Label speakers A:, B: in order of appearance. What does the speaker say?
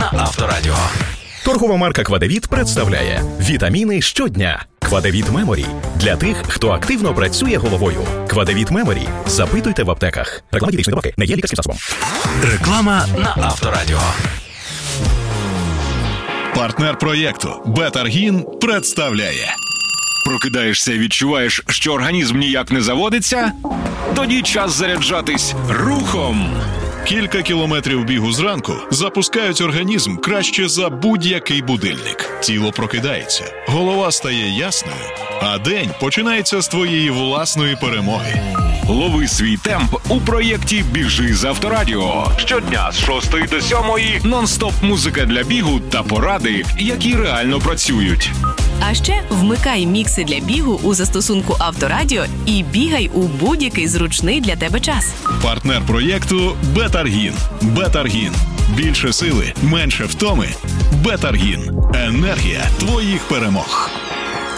A: на Авторадіо.
B: Торгова марка «Квадевіт» представляє вітаміни щодня. «Квадевіт Меморі» для тих, хто активно працює головою. «Квадевіт Меморі» запитуйте в аптеках. Реклама медичної добавки не є лікарським засобом.
A: Реклама на Авторадіо.
C: Партнер проєкту «Бетаргін» представляє.
D: Прокидаєшся і відчуваєш, що організм ніяк не заводиться? Тоді час заряджатись рухом.
C: Кілька кілометрів бігу зранку запускають організм краще за будь-який будильник. Тіло прокидається, голова стає ясною, а день починається з твоєї власної перемоги.
D: Лови свій темп у проєкті «Біжи з Авторадіо». Щодня з 6 до 7 нон-стоп музика для бігу та поради, які реально працюють.
E: А ще вмикай мікси для бігу у застосунку Авторадіо і бігай у будь-який зручний для тебе час.
C: Партнер проєкту «Бетаргін». Бетаргін. Більше сили, менше втоми. Бетаргін. Енергія твоїх перемог.